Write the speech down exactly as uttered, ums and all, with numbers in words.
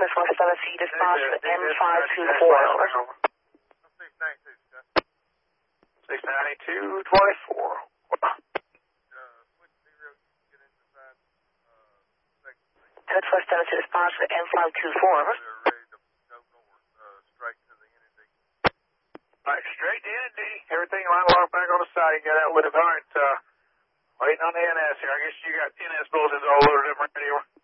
This West Tennessee dispatch for M five two four, over. six ninety-two twenty-four. That's West Tennessee dispatch for M five two four, over. Alright, straight to N and D. Everything line locked back on the side. You got out with it. Alright, uh, waiting on the N S here. I guess you got N S bulletins all loaded up ready, over.